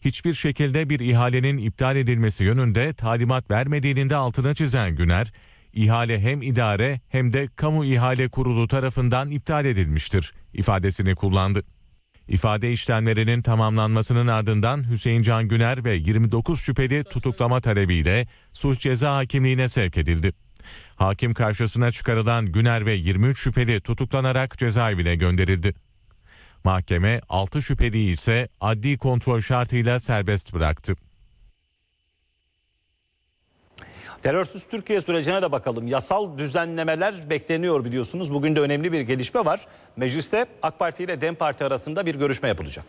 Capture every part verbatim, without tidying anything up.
hiçbir şekilde bir ihalenin iptal edilmesi yönünde talimat vermediğinin de altını çizen Güner, ihale hem idare hem de kamu ihale kurulu tarafından iptal edilmiştir ifadesini kullandı. İfade işlemlerinin tamamlanmasının ardından Hüseyin Can Güner ve yirmi dokuz şüpheli tutuklama talebiyle suç ceza hakimliğine sevk edildi. Hakim karşısına çıkarılan Güner ve yirmi üç şüpheli tutuklanarak cezaevine gönderildi. Mahkeme altı şüpheliyi ise adli kontrol şartıyla serbest bıraktı. Terörsüz Türkiye sürecine de bakalım. Yasal düzenlemeler bekleniyor biliyorsunuz. Bugün de önemli bir gelişme var. Mecliste AK Parti ile DEM Parti arasında bir görüşme yapılacak.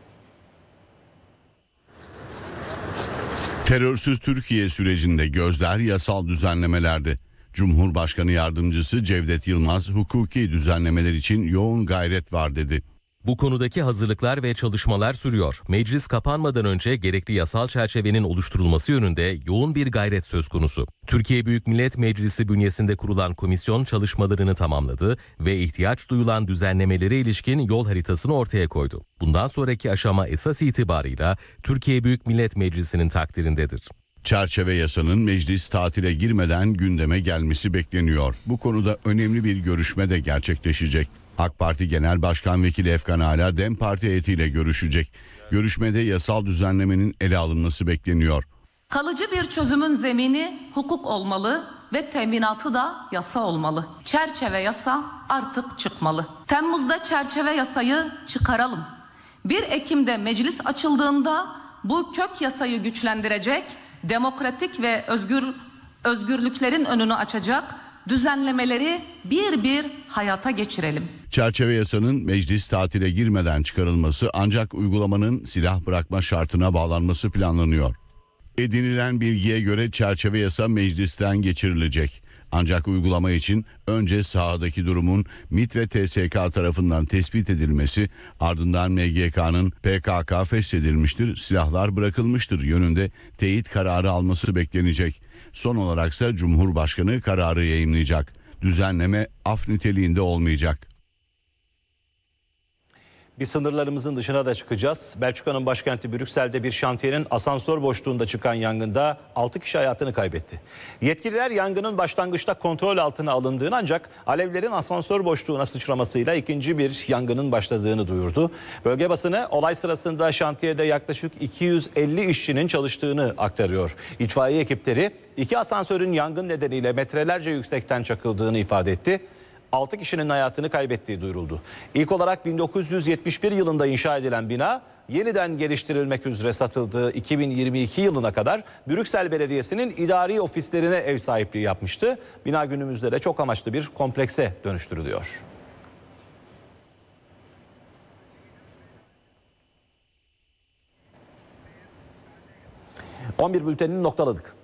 Terörsüz Türkiye sürecinde gözler yasal düzenlemelerde. Cumhurbaşkanı Yardımcısı Cevdet Yılmaz, hukuki düzenlemeler için yoğun gayret var dedi. Bu konudaki hazırlıklar ve çalışmalar sürüyor. Meclis kapanmadan önce gerekli yasal çerçevenin oluşturulması yönünde yoğun bir gayret söz konusu. Türkiye Büyük Millet Meclisi bünyesinde kurulan komisyon çalışmalarını tamamladı ve ihtiyaç duyulan düzenlemelere ilişkin yol haritasını ortaya koydu. Bundan sonraki aşama esas itibarıyla Türkiye Büyük Millet Meclisi'nin takdirindedir. Çerçeve yasanın meclis tatile girmeden gündeme gelmesi bekleniyor. Bu konuda önemli bir görüşme de gerçekleşecek. AK Parti Genel Başkan Vekili Efkan Ala DEM Parti heyetiyle görüşecek. Görüşmede yasal düzenlemenin ele alınması bekleniyor. Kalıcı bir çözümün zemini hukuk olmalı ve teminatı da yasa olmalı. Çerçeve yasa artık çıkmalı. Temmuz'da çerçeve yasayı çıkaralım. bir Ekim'de meclis açıldığında bu kök yasayı güçlendirecek, demokratik ve özgür özgürlüklerin önünü açacak düzenlemeleri bir bir hayata geçirelim. Çerçeve yasanın meclis tatile girmeden çıkarılması ancak uygulamanın silah bırakma şartına bağlanması planlanıyor. Edinilen bilgiye göre çerçeve yasa meclisten geçirilecek. Ancak uygulama için önce sahadaki durumun MİT ve T S K tarafından tespit edilmesi, ardından M G K'nın P K K feshedilmiştir, silahlar bırakılmıştır yönünde teyit kararı alması beklenecek. Son olaraksa Cumhurbaşkanı kararı yayımlayacak. Düzenleme af niteliğinde olmayacak. Bir sınırlarımızın dışına da çıkacağız. Belçika'nın başkenti Brüksel'de bir şantiyenin asansör boşluğunda çıkan yangında altı kişi hayatını kaybetti. Yetkililer yangının başlangıçta kontrol altına alındığını ancak alevlerin asansör boşluğuna sıçramasıyla ikinci bir yangının başladığını duyurdu. Bölge basını olay sırasında şantiyede yaklaşık iki yüz elli işçinin çalıştığını aktarıyor. İtfaiye ekipleri iki asansörün yangın nedeniyle metrelerce yüksekten çakıldığını ifade etti. altı kişinin hayatını kaybettiği duyuruldu. İlk olarak bin dokuz yüz yetmiş bir yılında inşa edilen bina yeniden geliştirilmek üzere satıldığı iki bin yirmi iki yılına kadar Brüksel Belediyesi'nin idari ofislerine ev sahipliği yapmıştı. Bina günümüzde de çok amaçlı bir komplekse dönüştürülüyor. on bir bültenini noktaladık.